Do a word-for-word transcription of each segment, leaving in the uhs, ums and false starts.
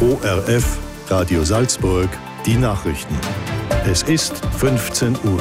O R F, Radio Salzburg, die Nachrichten. Es ist fünfzehn Uhr.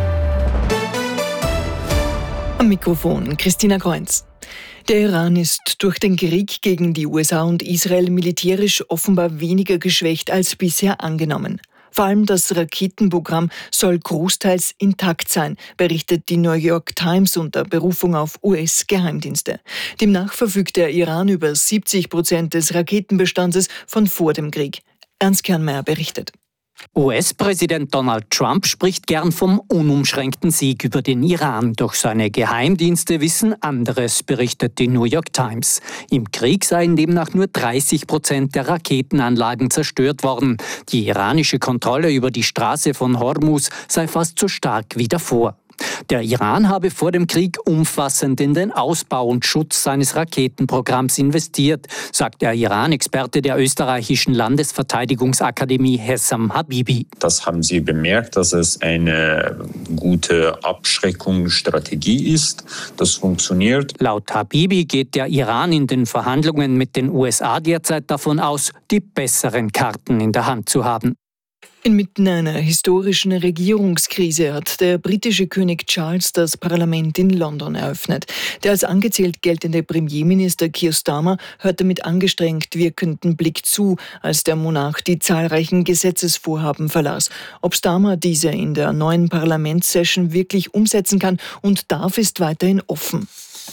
Am Mikrofon Christina Kreuz. Der Iran ist durch den Krieg gegen die U S A und Israel militärisch offenbar weniger geschwächt als bisher angenommen. Vor allem das Raketenprogramm soll großteils intakt sein, berichtet die New York Times unter Berufung auf U S-Geheimdienste. Demnach verfügt der Iran über siebzig Prozent des Raketenbestandes von vor dem Krieg. Ernst Kernmeier berichtet. U S-Präsident Donald Trump spricht gern vom unumschränkten Sieg über den Iran. Doch seine Geheimdienste wissen anderes, berichtet die New York Times. Im Krieg seien demnach nur dreißig Prozent der Raketenanlagen zerstört worden. Die iranische Kontrolle über die Straße von Hormuz sei fast so stark wie davor. Der Iran habe vor dem Krieg umfassend in den Ausbau und Schutz seines Raketenprogramms investiert, sagt der Iran-Experte der österreichischen Landesverteidigungsakademie Hessam Habibi. Das haben Sie bemerkt, dass es eine gute Abschreckungsstrategie ist. Das funktioniert. Laut Habibi geht der Iran in den Verhandlungen mit den U S A derzeit davon aus, die besseren Karten in der Hand zu haben. Inmitten einer historischen Regierungskrise hat der britische König Charles das Parlament in London eröffnet. Der als angezählt geltende Premierminister Keir Starmer hörte mit angestrengt wirkendem Blick zu, als der Monarch die zahlreichen Gesetzesvorhaben verlas. Ob Starmer diese in der neuen Parlamentssession wirklich umsetzen kann und darf, ist weiterhin offen.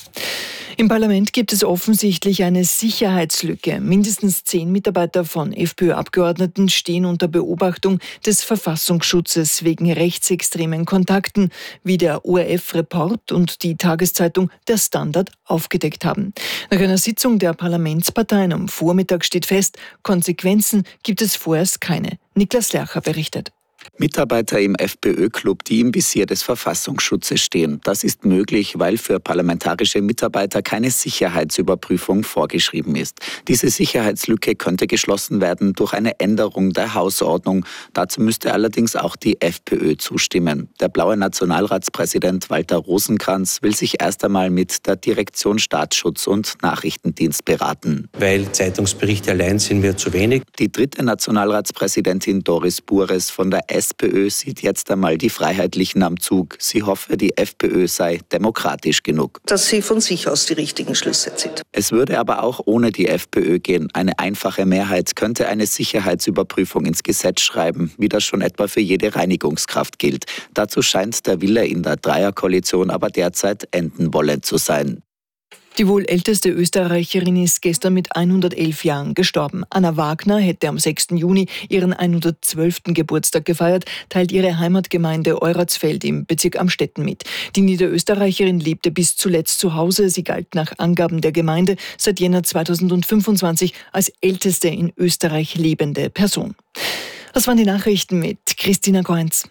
Im Parlament gibt es offensichtlich eine Sicherheitslücke. Mindestens zehn Mitarbeiter von FPÖ-Abgeordneten stehen unter Beobachtung des Verfassungsschutzes wegen rechtsextremen Kontakten, wie der O R F-Report und die Tageszeitung Der Standard aufgedeckt haben. Nach einer Sitzung der Parlamentsparteien am Vormittag steht fest, Konsequenzen gibt es vorerst keine. Niklas Lercher berichtet. Mitarbeiter im FPÖ-Club, die im Visier des Verfassungsschutzes stehen. Das ist möglich, weil für parlamentarische Mitarbeiter keine Sicherheitsüberprüfung vorgeschrieben ist. Diese Sicherheitslücke könnte geschlossen werden durch eine Änderung der Hausordnung. Dazu müsste allerdings auch die FPÖ zustimmen. Der blaue Nationalratspräsident Walter Rosenkranz will sich erst einmal mit der Direktion Staatsschutz und Nachrichtendienst beraten. Weil Zeitungsberichte allein sind mir zu wenig. Die dritte Nationalratspräsidentin Doris Bures von der SPÖ sieht jetzt einmal die Freiheitlichen am Zug. Sie hoffe, die FPÖ sei demokratisch genug. Dass sie von sich aus die richtigen Schlüsse zieht. Es würde aber auch ohne die FPÖ gehen. Eine einfache Mehrheit könnte eine Sicherheitsüberprüfung ins Gesetz schreiben, wie das schon etwa für jede Reinigungskraft gilt. Dazu scheint der Wille in der Dreierkoalition aber derzeit enden wollend zu sein. Die wohl älteste Österreicherin ist gestern mit hundertelf Jahren gestorben. Anna Wagner hätte am sechsten Juni ihren hundertzwölften Geburtstag gefeiert, teilt ihre Heimatgemeinde Euratsfeld im Bezirk Amstetten mit. Die Niederösterreicherin lebte bis zuletzt zu Hause. Sie galt nach Angaben der Gemeinde seit Jänner zweitausendfünfundzwanzig als älteste in Österreich lebende Person. Das waren die Nachrichten mit Christina Kreuz.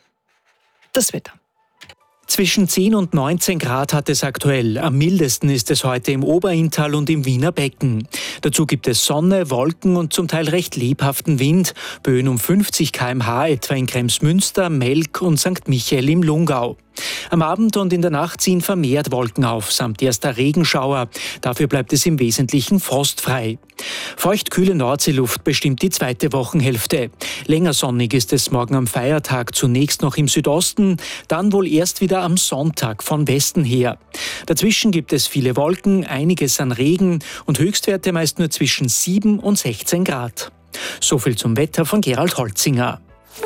Das Wetter. Zwischen zehn und neunzehn Grad hat es aktuell. Am mildesten ist es heute im Oberinntal und im Wiener Becken. Dazu gibt es Sonne, Wolken und zum Teil recht lebhaften Wind. Böen um fünfzig Kilometer pro Stunde etwa in Kremsmünster, Melk und Sankt Michael im Lungau. Am Abend und in der Nacht ziehen vermehrt Wolken auf, samt erster Regenschauer. Dafür bleibt es im Wesentlichen frostfrei. Feuchtkühle Nordseeluft bestimmt die zweite Wochenhälfte. Länger sonnig ist es morgen am Feiertag, zunächst noch im Südosten, dann wohl erst wieder am Sonntag von Westen her. Dazwischen gibt es viele Wolken, einiges an Regen und Höchstwerte meist nur zwischen sieben und sechzehn Grad. So viel zum Wetter von Gerald Holzinger.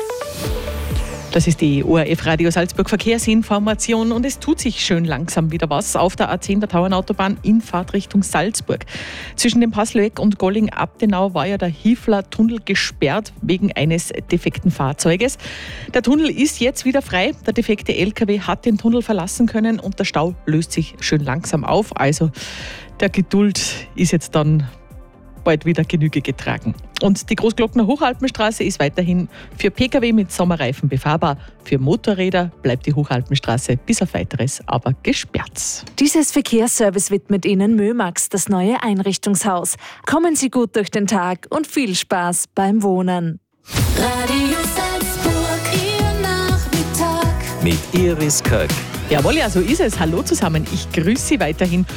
Das ist die O R F Radio Salzburg Verkehrsinformation und es tut sich schön langsam wieder was auf der A zehn der Tauernautobahn in Fahrtrichtung Salzburg. Zwischen dem Passlöeck und Golling-Abtenau war ja der Hiefler-Tunnel gesperrt wegen eines defekten Fahrzeuges. Der Tunnel ist jetzt wieder frei. Der defekte L K W hat den Tunnel verlassen können und der Stau löst sich schön langsam auf. Also der Geduld ist jetzt dann bald wieder Genüge getragen. Und die Großglockner Hochalpenstraße ist weiterhin für Pkw mit Sommerreifen befahrbar. Für Motorräder bleibt die Hochalpenstraße bis auf Weiteres aber gesperrt. Dieses Verkehrsservice widmet Ihnen Mömax, das neue Einrichtungshaus. Kommen Sie gut durch den Tag und viel Spaß beim Wohnen. Radio Salzburg, Ihr Nachmittag. Mit Iris Köck. Jawohl, ja, so ist es. Hallo zusammen. Ich grüße Sie weiterhin